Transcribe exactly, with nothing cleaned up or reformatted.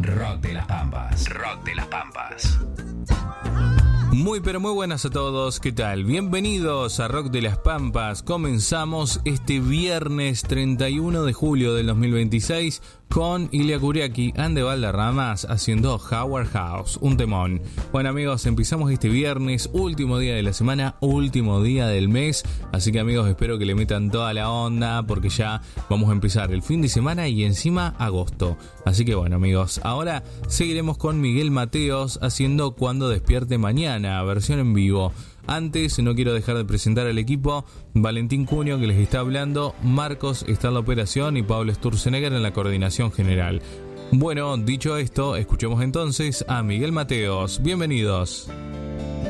Rock de las Pampas. Rock de las Pampas. Muy pero muy buenas a todos, ¿qué tal? Bienvenidos a Rock de las Pampas. Comenzamos este viernes treinta y uno de julio del dos mil veintiséis con Ilia Kuriaki and the Valderramas haciendo Howard House, un temón. Bueno amigos, empezamos este viernes, último día de la semana, último día del mes, así que amigos espero que le metan toda la onda porque ya vamos a empezar el fin de semana y encima agosto. Así que bueno amigos, ahora seguiremos con Miguel Mateos haciendo Cuando despierte mañana, versión en vivo. Antes, no quiero dejar de presentar al equipo: Valentín Cunio, que les está hablando, Marcos está en la operación y Pablo Sturzenegger en la coordinación general. Bueno, dicho esto, escuchemos entonces a Miguel Mateos. Bienvenidos.